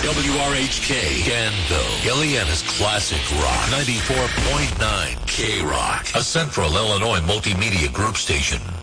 WRHK, Danville, Illinois' classic rock, 94.9 K-Rock, a Central Illinois multimedia group station.